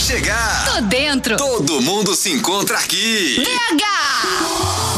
chegar. Tô dentro. Todo mundo se encontra aqui. BH!